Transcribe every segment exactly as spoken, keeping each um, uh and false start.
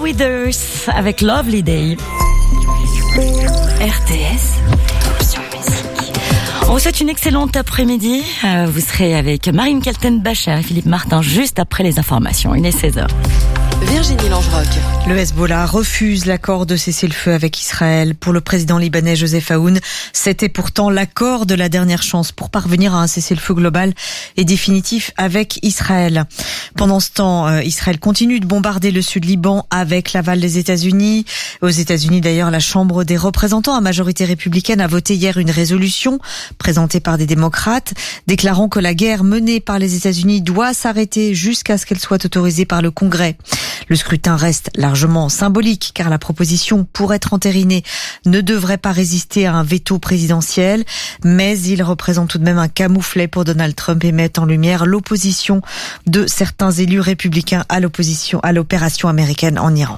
Withers avec Lovely Day. R T S, Option Musique. On vous souhaite une excellente après-midi. Euh, vous serez avec Marine Kaltenbacher et Philippe Martin juste après les informations. Il est seize heures. Virginie Langeroc. Le Hezbollah refuse l'accord de cessez-le-feu avec Israël. Pour le président libanais Joseph Aoun, c'était pourtant l'accord de la dernière chance pour parvenir à un cessez-le-feu global et définitif avec Israël. Pendant ce temps, euh, Israël continue de bombarder le sud Liban avec l'aval des États-Unis. Aux États-Unis, d'ailleurs, la Chambre des représentants à majorité républicaine a voté hier une résolution présentée par des démocrates déclarant que la guerre menée par les États-Unis doit s'arrêter jusqu'à ce qu'elle soit autorisée par le Congrès. Le scrutin reste largement symbolique car la proposition, pour être entérinée, ne devrait pas résister à un veto présidentiel, mais il représente tout de même un camouflet pour Donald Trump et met en lumière l'opposition de certains élus républicains à l'opposition à l'opération américaine en Iran.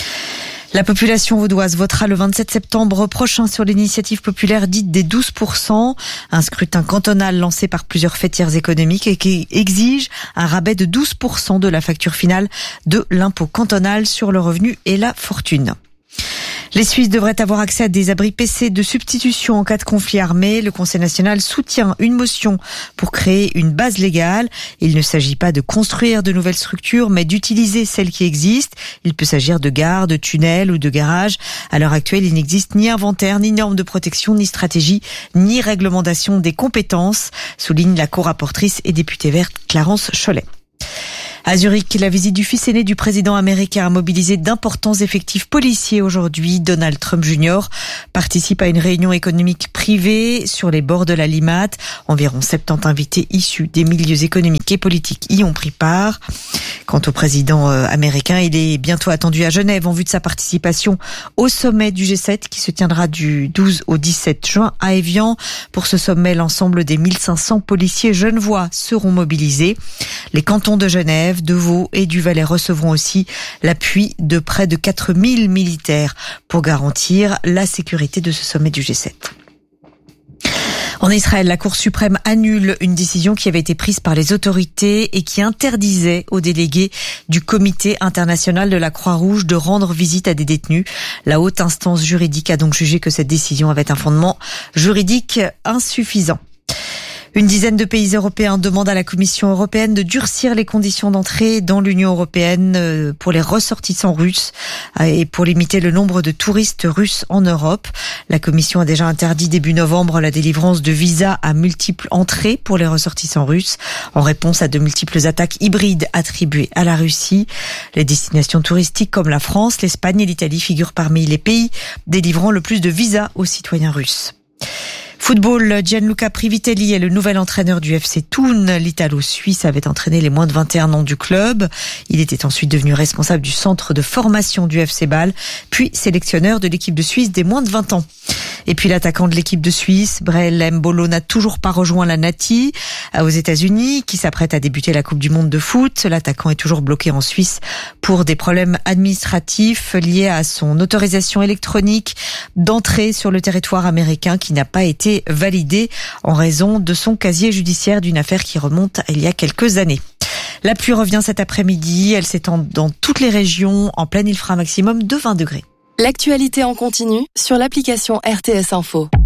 La population vaudoise votera le vingt-sept septembre prochain sur l'initiative populaire dite des douze pour cent, un scrutin cantonal lancé par plusieurs fêtières économiques et qui exige un rabais de douze pour cent de la facture finale de l'impôt cantonal sur le revenu et la fortune. Les Suisses devraient avoir accès à des abris P C de substitution en cas de conflit armé. Le Conseil national soutient une motion pour créer une base légale. Il ne s'agit pas de construire de nouvelles structures, mais d'utiliser celles qui existent. Il peut s'agir de gares, de tunnels ou de garages. À l'heure actuelle, il n'existe ni inventaire, ni normes de protection, ni stratégie, ni réglementation des compétences, souligne la co-rapportrice et députée verte Clarence Chollet. À Zurich, la visite du fils aîné du président américain a mobilisé d'importants effectifs policiers aujourd'hui. Donald Trump junior participe à une réunion économique privée sur les bords de la Limmat. Environ soixante-dix invités issus des milieux économiques et politiques y ont pris part. Quant au président américain, il est bientôt attendu à Genève en vue de sa participation au sommet du G sept qui se tiendra du douze au dix-sept juin à Évian. Pour ce sommet, l'ensemble des mille cinq cents policiers genevois seront mobilisés. Les cantons de Genève, de Vaud et du Valais recevront aussi l'appui de près de quatre mille militaires pour garantir la sécurité de ce sommet du G sept. En Israël, la Cour suprême annule une décision qui avait été prise par les autorités et qui interdisait aux délégués du Comité international de la Croix-Rouge de rendre visite à des détenus. La haute instance juridique a donc jugé que cette décision avait un fondement juridique insuffisant. Une dizaine de pays européens demandent à la Commission européenne de durcir les conditions d'entrée dans l'Union européenne pour les ressortissants russes et pour limiter le nombre de touristes russes en Europe. La Commission a déjà interdit début novembre la délivrance de visas à multiples entrées pour les ressortissants russes en réponse à de multiples attaques hybrides attribuées à la Russie. Les destinations touristiques comme la France, l'Espagne et l'Italie figurent parmi les pays délivrant le plus de visas aux citoyens russes. Football, Gianluca Privitelli est le nouvel entraîneur du F C Thun. L'Italo-Suisse avait entraîné les moins de vingt et un ans du club. Il était ensuite devenu responsable du centre de formation du F C Bâle, puis sélectionneur de l'équipe de Suisse des moins de vingt ans. Et puis l'attaquant de l'équipe de Suisse, Breel Mbolo, n'a toujours pas rejoint la Nati aux États-Unis, qui s'apprête à débuter la Coupe du Monde de foot. L'attaquant est toujours bloqué en Suisse pour des problèmes administratifs liés à son autorisation électronique d'entrée sur le territoire américain qui n'a pas été validée en raison de son casier judiciaire d'une affaire qui remonte à il y a quelques années. La pluie revient cet après-midi, elle s'étend dans toutes les régions. En pleine, il fera un maximum de vingt degrés. L'actualité en continu sur l'application R T S Info.